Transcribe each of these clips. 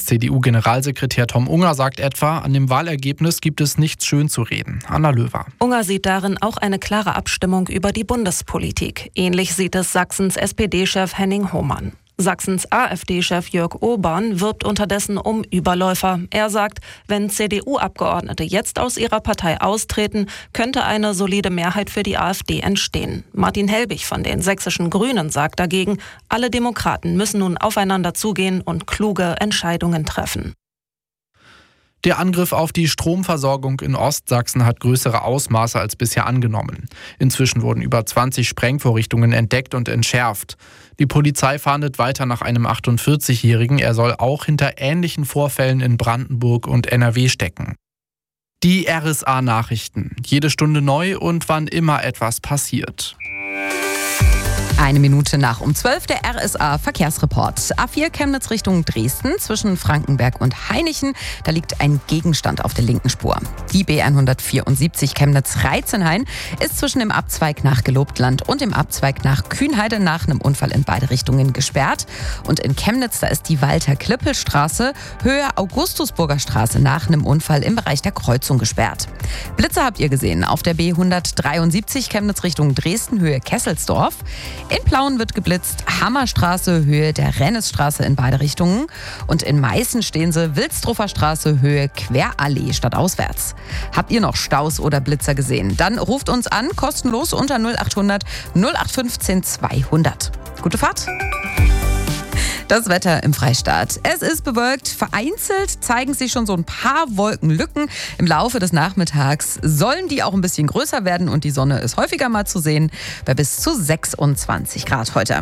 CDU-Generalsekretär Tom Unger sagt etwa, an dem Wahlergebnis gibt es nichts schön zu reden. Anna Löwer. Unger sieht darin auch eine klare Abstimmung über die Bundespolitik. Ähnlich sieht es Sachsens SPD-Chef Henning Hohmann. Sachsens AfD-Chef Jörg Urban wirbt unterdessen um Überläufer. Er sagt, wenn CDU-Abgeordnete jetzt aus ihrer Partei austreten, könnte eine solide Mehrheit für die AfD entstehen. Martin Helbig von den sächsischen Grünen sagt dagegen, alle Demokraten müssen nun aufeinander zugehen und kluge Entscheidungen treffen. Der Angriff auf die Stromversorgung in Ostsachsen hat größere Ausmaße als bisher angenommen. Inzwischen wurden über 20 Sprengvorrichtungen entdeckt und entschärft. Die Polizei fahndet weiter nach einem 48-Jährigen. Er soll auch hinter ähnlichen Vorfällen in Brandenburg und NRW stecken. Die RSA-Nachrichten. Jede Stunde neu und wann immer etwas passiert. 1 Minute nach um 12 der RSA-Verkehrsreport. A4 Chemnitz Richtung Dresden zwischen Frankenberg und Hainichen. Da liegt ein Gegenstand auf der linken Spur. Die B174 Chemnitz-Reitzenhain ist zwischen dem Abzweig nach Gelobtland und dem Abzweig nach Kühnheide nach einem Unfall in beide Richtungen gesperrt. Und in Chemnitz, da ist die Walter-Klippel-Straße Höhe Augustusburger Straße nach einem Unfall im Bereich der Kreuzung gesperrt. Blitze habt ihr gesehen auf der B173 Chemnitz Richtung Dresden Höhe Kesselsdorf. In Plauen wird geblitzt, Hammerstraße, Höhe der Rennesstraße in beide Richtungen. Und in Meißen stehen sie, Wilsdruffer Straße, Höhe Querallee stadtauswärts. Habt ihr noch Staus oder Blitzer gesehen? Dann ruft uns an, kostenlos unter 0800 0815 200. Gute Fahrt! Das Wetter im Freistaat. Es ist bewölkt, vereinzelt zeigen sich schon so ein paar Wolkenlücken. Im Laufe des Nachmittags sollen die auch ein bisschen größer werden und die Sonne ist häufiger mal zu sehen, bei bis zu 26 Grad heute.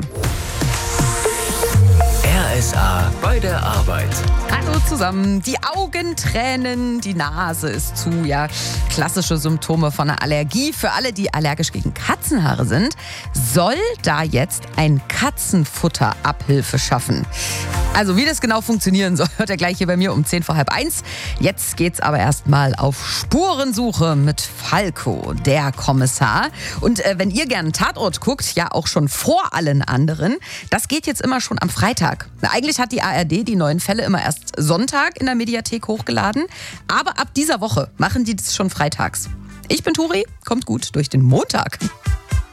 RSA bei der Arbeit. Hallo zusammen. Die Augen tränen, die Nase ist zu. Ja, klassische Symptome von einer Allergie. Für alle, die allergisch gegen Katzenhaare sind, soll da jetzt ein Katzenfutter Abhilfe schaffen. Also wie das genau funktionieren soll, hört ihr gleich hier bei mir um 10:30. Jetzt geht's aber erstmal auf Spurensuche mit Falco, der Kommissar. Und wenn ihr gerne einen Tatort guckt, ja auch schon vor allen anderen, das geht jetzt immer schon am Freitag. Eigentlich hat die ARD die neuen Fälle immer erst Sonntag in der Mediathek hochgeladen. Aber ab dieser Woche machen die das schon freitags. Ich bin Turi, kommt gut durch den Montag.